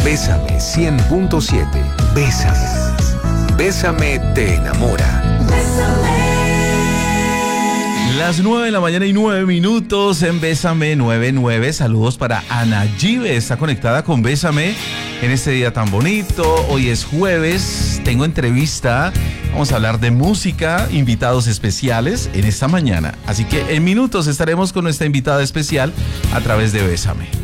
Bésame 100.7. Bésame. Bésame te enamora. Las 9 de la mañana y 9 minutos en Bésame 99. Saludos para Ana Gibe, está conectada con Bésame en este día tan bonito. Hoy es jueves, tengo entrevista, vamos a hablar de música, invitados especiales en esta mañana. Así que en minutos estaremos con nuestra invitada especial a través de Bésame.